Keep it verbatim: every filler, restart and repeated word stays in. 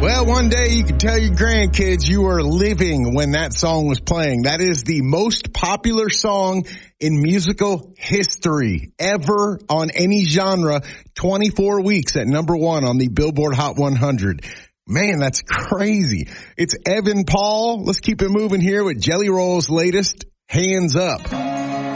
Well, one day you could tell your grandkids you were living when that song was playing. That is the most popular song in musical history ever on any genre. twenty-four weeks at number one on the Billboard Hot one hundred. Man, that's crazy. It's Evan Paul. Let's keep it moving here with Jelly Roll's latest, Hands Up.